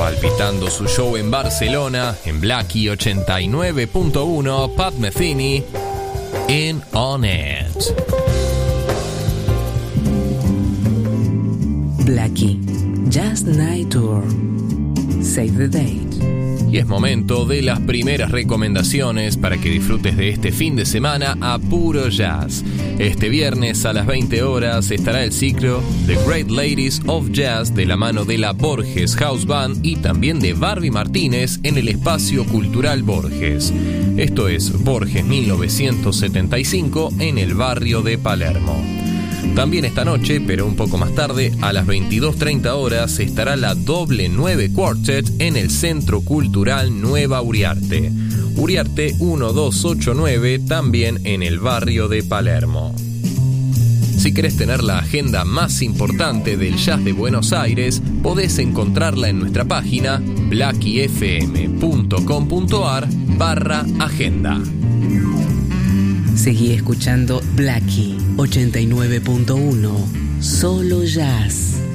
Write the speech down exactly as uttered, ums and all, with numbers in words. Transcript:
Palpitando su show en Barcelona, en Blackie ochenta y nueve punto uno, Pat Metheny en On It. Blackie, Jazz Night Tour. Save the date. Y es momento de las primeras recomendaciones para que disfrutes de este fin de semana a puro jazz. Este viernes a las veinte horas estará el ciclo The Great Ladies of Jazz de la mano de la Borges House Band y también de Barbie Martínez en el Espacio Cultural Borges. Esto es Borges mil novecientos setenta y cinco en el barrio de Palermo. También esta noche, pero un poco más tarde, a las veintidós treinta horas, estará la Doble nueve Quartet en el Centro Cultural Nueva Uriarte. Uriarte uno dos ocho nueve, también en el barrio de Palermo. Si querés tener la agenda más importante del jazz de Buenos Aires, podés encontrarla en nuestra página blackiefm.com.ar barra agenda. Seguí escuchando Blackie ochenta y nueve punto uno, solo jazz.